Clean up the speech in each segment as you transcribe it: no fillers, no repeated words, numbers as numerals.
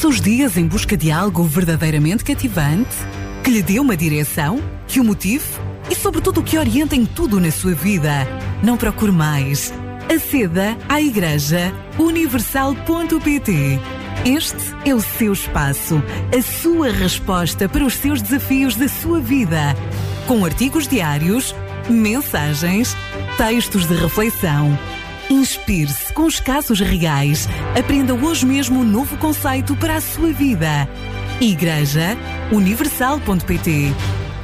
Passa os dias em busca de algo verdadeiramente cativante, que lhe dê uma direção, que o motive e, sobretudo, que oriente em tudo na sua vida. Não procure mais. Aceda à Igreja Universal.pt. Este é o seu espaço, a sua resposta para os seus desafios da sua vida. Com artigos diários, mensagens, textos de reflexão. Inspire-se com os casos reais. Aprenda hoje mesmo um novo conceito para a sua vida. Igreja Universal.pt.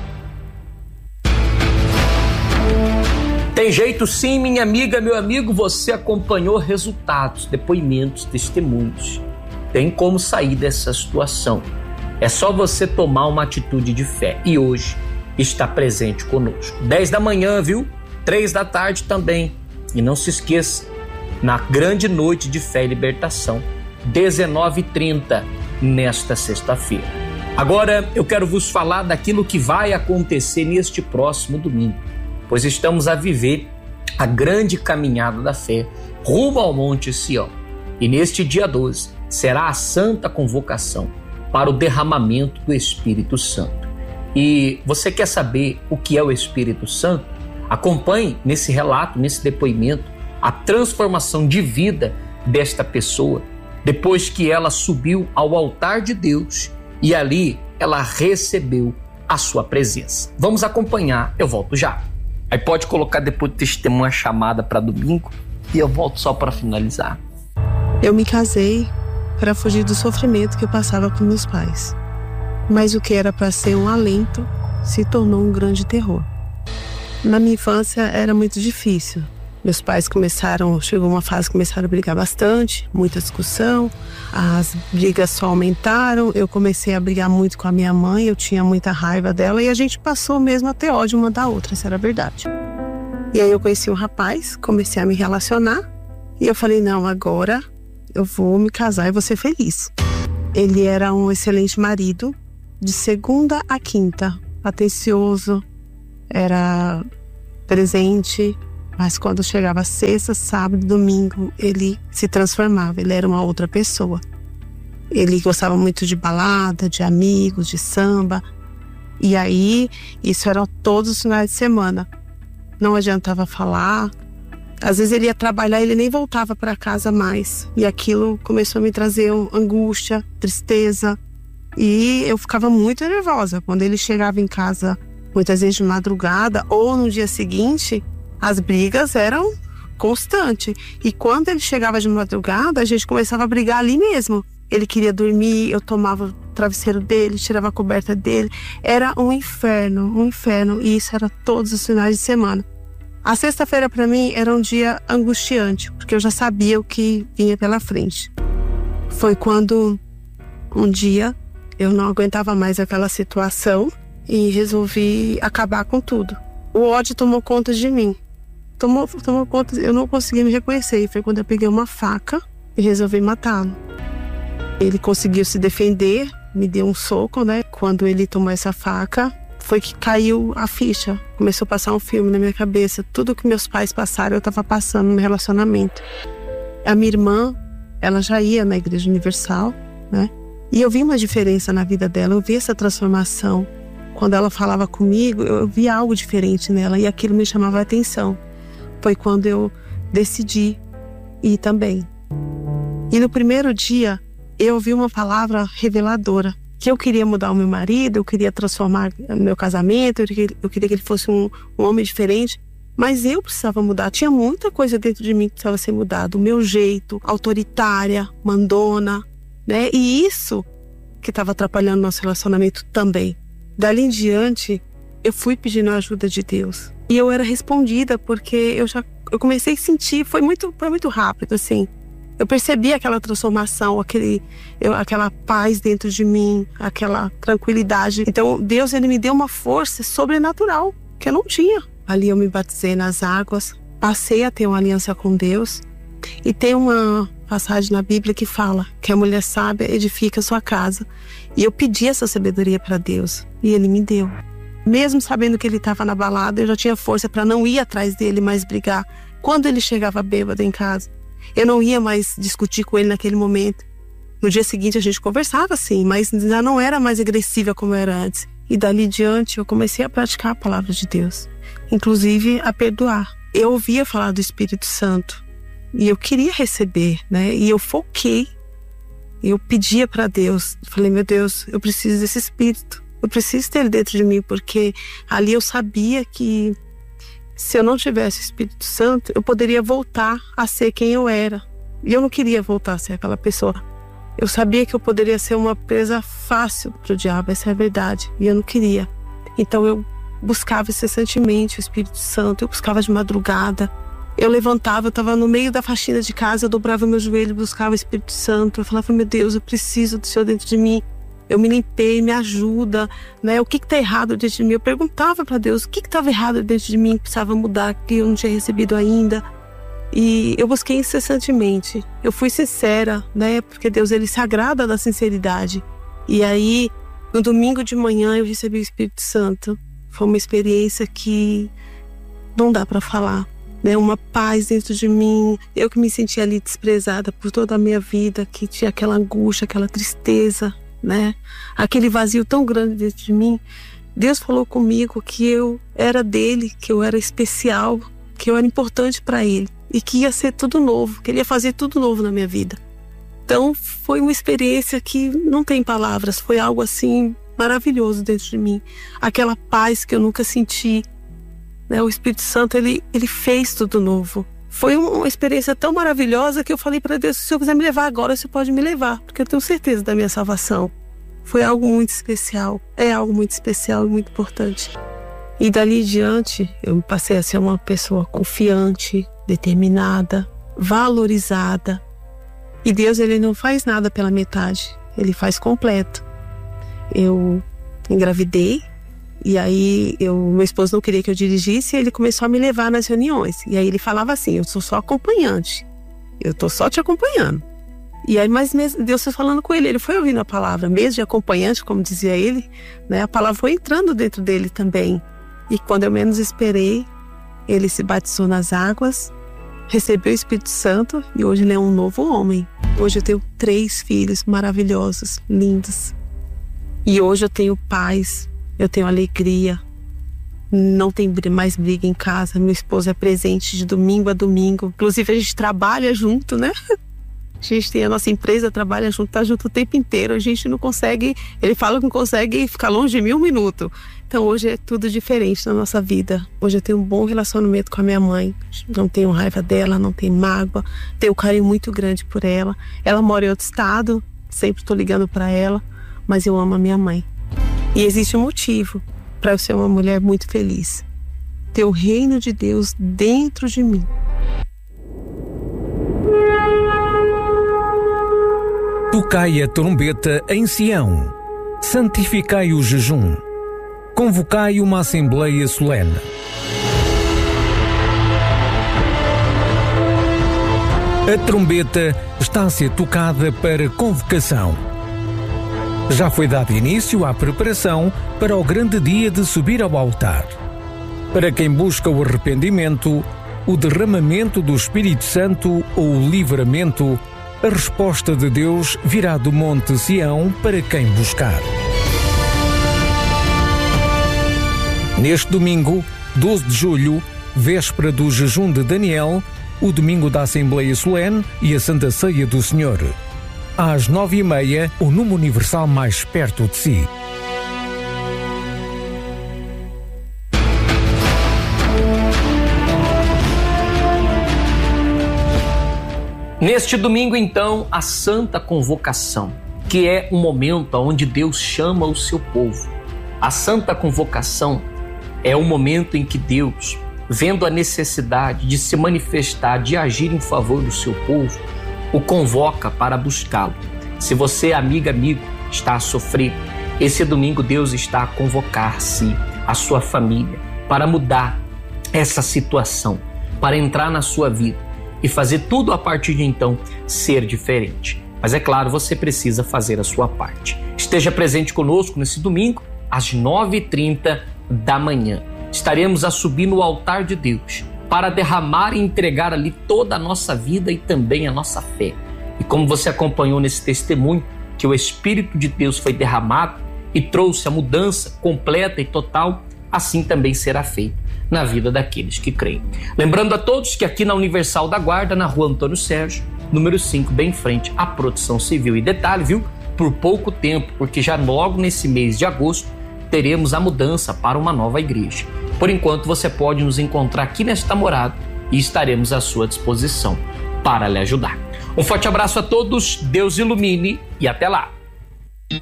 Tem jeito sim, minha amiga, meu amigo, você acompanhou resultados, depoimentos, testemunhos. Tem como sair dessa situação. É só você tomar uma atitude de fé. E hoje está presente conosco. 10 da manhã, viu? 3 da tarde também. E não se esqueça, na grande noite de fé e libertação, 19h30, nesta sexta-feira. Agora eu quero vos falar daquilo que vai acontecer neste próximo domingo, pois estamos a viver a grande caminhada da fé rumo ao Monte Sião. E neste dia 12 será a santa convocação para o derramamento do Espírito Santo. E você quer saber o que é o Espírito Santo? Acompanhe nesse relato, nesse depoimento, a transformação de vida desta pessoa, depois que ela subiu ao altar de Deus e ali ela recebeu a sua presença. Vamos acompanhar, eu volto já. Aí pode colocar depois do testemunho a chamada para domingo e eu volto só para finalizar. Eu me casei para fugir do sofrimento que eu passava com meus pais. Mas o que era para ser um alento se tornou um grande terror. Na minha infância era muito difícil. Meus pais chegou uma fase que começaram a brigar bastante, muita discussão, as brigas só aumentaram, eu comecei a brigar muito com a minha mãe, eu tinha muita raiva dela e a gente passou mesmo a ter ódio uma da outra, isso era verdade. E aí eu conheci um rapaz, comecei a me relacionar e eu falei, não, agora eu vou me casar e vou ser feliz. Ele era um excelente marido, de segunda a quinta, atencioso, era presente, mas quando chegava sexta, sábado, domingo, ele se transformava, ele era uma outra pessoa. Ele gostava muito de balada, de amigos, de samba, e aí isso era todos os finais de semana. Não adiantava falar, às vezes ele ia trabalhar e ele nem voltava para casa mais, e aquilo começou a me trazer angústia, tristeza, e eu ficava muito nervosa. Quando ele chegava em casa muitas vezes de madrugada ou no dia seguinte, as brigas eram constantes. E quando ele chegava de madrugada, a gente começava a brigar ali mesmo. Ele queria dormir, eu tomava o travesseiro dele, tirava a coberta dele. Era um inferno, e isso era todos os finais de semana. A sexta-feira para mim era um dia angustiante, porque eu já sabia o que vinha pela frente. Foi quando um dia eu não aguentava mais aquela situação e resolvi acabar com tudo. O ódio tomou conta de mim. Tomou conta, eu não conseguia me reconhecer. E foi quando eu peguei uma faca e resolvi matá-lo. Ele conseguiu se defender, me deu um soco, né? Quando ele tomou essa faca, foi que caiu a ficha. Começou a passar um filme na minha cabeça. Tudo que meus pais passaram, eu estava passando no meu relacionamento. A minha irmã, ela já ia na Igreja Universal, né? E eu vi uma diferença na vida dela, eu vi essa transformação. Quando ela falava comigo, eu via algo diferente nela e aquilo me chamava a atenção. Foi quando eu decidi ir também. E no primeiro dia, eu ouvi uma palavra reveladora. Que eu queria mudar o meu marido, eu queria transformar o meu casamento, eu queria que ele fosse um homem diferente. Mas eu precisava mudar. Tinha muita coisa dentro de mim que precisava ser mudada. O meu jeito, autoritária, mandona, né? E isso que estava atrapalhando nosso relacionamento também. Dali em diante, eu fui pedindo a ajuda de Deus. E eu era respondida porque eu comecei a sentir, foi muito rápido, assim. Eu percebi aquela transformação, aquela paz dentro de mim, aquela tranquilidade. Então, Deus, ele me deu uma força sobrenatural que eu não tinha. Ali eu me batizei nas águas, passei a ter uma aliança com Deus. E tem uma passagem na Bíblia que fala que a mulher sábia edifica a sua casa. E eu pedi essa sabedoria para Deus e Ele me deu. Mesmo sabendo que ele estava na balada, eu já tinha força para não ir atrás dele mais brigar. Quando ele chegava bêbado em casa, eu não ia mais discutir com ele naquele momento. No dia seguinte a gente conversava assim, mas já não era mais agressiva como era antes. E dali em diante eu comecei a praticar a palavra de Deus, inclusive a perdoar. Eu ouvia falar do Espírito Santo e eu queria receber, né? E eu foquei, eu pedia para Deus, falei, meu Deus, eu preciso desse Espírito, eu preciso ter ele dentro de mim, porque ali eu sabia que se eu não tivesse o Espírito Santo, eu poderia voltar a ser quem eu era. E eu não queria voltar a ser aquela pessoa. Eu sabia que eu poderia ser uma presa fácil para o diabo, essa é a verdade. E eu não queria. Então eu buscava incessantemente o Espírito Santo, eu buscava de madrugada. Eu levantava, eu estava no meio da faxina de casa, eu dobrava meu joelho, buscava o Espírito Santo. Eu falava, meu Deus, eu preciso do Senhor dentro de mim. Eu me limpei, me ajuda, né? O que está errado dentro de mim? Eu perguntava para Deus o que estava errado dentro de mim, que precisava mudar, que eu não tinha recebido ainda. E eu busquei incessantemente. Eu fui sincera, né? Porque Deus, ele se agrada da sinceridade. E aí, no domingo de manhã, eu recebi o Espírito Santo. Foi uma experiência que não dá para falar, né? Uma paz dentro de mim. Eu que me sentia ali desprezada por toda a minha vida, que tinha aquela angústia, aquela tristeza, né? Aquele vazio tão grande dentro de mim. Deus falou comigo que eu era dele, que eu era especial, que eu era importante para ele e que ia ser tudo novo, que ele ia fazer tudo novo na minha vida. Então foi uma experiência que não tem palavras, foi algo assim maravilhoso dentro de mim. Aquela paz que eu nunca senti, né? O Espírito Santo, ele fez tudo novo. Foi uma experiência tão maravilhosa que eu falei para Deus, se o Senhor quiser me levar agora, você pode me levar, porque eu tenho certeza da minha salvação. Foi algo muito especial, é algo muito especial e muito importante. E dali em diante, eu passei a ser uma pessoa confiante, determinada, valorizada. E Deus, ele não faz nada pela metade, ele faz completo. Eu engravidei, e aí meu esposo não queria que eu dirigisse, e ele começou a me levar nas reuniões. E aí ele falava assim, eu sou só acompanhante, eu tô só te acompanhando. E aí, mas mesmo Deus foi falando com ele foi ouvindo a palavra, mesmo de acompanhante, como dizia ele, né? A palavra foi entrando dentro dele também. E quando eu menos esperei, ele se batizou nas águas, recebeu o Espírito Santo e hoje ele é um novo homem. Hoje eu tenho 3 filhos maravilhosos, lindos. E hoje eu tenho paz, eu tenho alegria, não tem mais briga em casa, meu esposo é presente de domingo a domingo. Inclusive a gente trabalha junto, né? A gente tem a nossa empresa, trabalha junto, tá junto o tempo inteiro. A gente não consegue, ele fala que não consegue ficar longe de mim um minuto. Então hoje é tudo diferente na nossa vida. Hoje eu tenho um bom relacionamento com a minha mãe. Não tenho raiva dela, não tenho mágoa. Tenho um carinho muito grande por ela. Ela mora em outro estado, sempre estou ligando para ela, mas eu amo a minha mãe. E existe um motivo para eu ser uma mulher muito feliz. Ter o reino de Deus dentro de mim. Tocai a trombeta em Sião, santificai o jejum, convocai uma assembleia solene. A trombeta está a ser tocada para convocação. Já foi dado início à preparação para o grande dia de subir ao altar. Para quem busca o arrependimento, o derramamento do Espírito Santo ou o livramento, a resposta de Deus virá do Monte Sião para quem buscar. Neste domingo, 12 de julho, véspera do jejum de Daniel, o domingo da Assembleia Solene e a Santa Ceia do Senhor. Às 9h30, o Número Universal mais perto de si. Neste domingo, então, a Santa Convocação, que é um momento onde Deus chama o seu povo. A Santa Convocação é o momento em que Deus, vendo a necessidade de se manifestar, de agir em favor do seu povo, o convoca para buscá-lo. Se você, amigo, está a sofrer, esse domingo Deus está a convocar-se, a sua família, para mudar essa situação, para entrar na sua vida e fazer tudo a partir de então ser diferente. Mas é claro, você precisa fazer a sua parte. Esteja presente conosco nesse domingo, às 9h30 da manhã. Estaremos a subir no altar de Deus para derramar e entregar ali toda a nossa vida e também a nossa fé. E como você acompanhou nesse testemunho, que o Espírito de Deus foi derramado e trouxe a mudança completa e total, assim também será feito na vida daqueles que creem. Lembrando a todos que aqui na Universal da Guarda, na Rua Antônio Sérgio, número 5, bem em frente à Proteção Civil. E detalhe, viu? Por pouco tempo, porque já logo nesse mês de agosto teremos a mudança para uma nova igreja. Por enquanto, você pode nos encontrar aqui nesta morada e estaremos à sua disposição para lhe ajudar. Um forte abraço a todos, Deus ilumine e até lá!